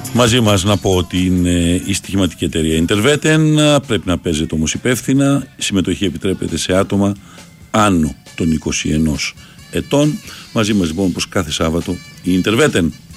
Μαζί μας να πω ότι είναι η στοιχηματική εταιρεία Interveten. Πρέπει να παίζετε όμως υπεύθυνα. Η συμμετοχή επιτρέπεται σε άτομα άνω των 21 ετών. Μαζί μας λοιπόν όπως κάθε Σάββατο η Interveten.